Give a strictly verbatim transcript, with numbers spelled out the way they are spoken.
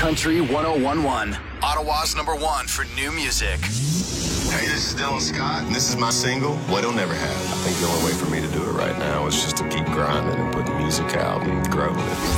Country one oh one point one, Ottawa's number one for new music. Hey, this is Dylan Scott, and this is my single, What He'll Never Have. I think the only way for me to do it right now is just to keep grinding and putting music out and growing it.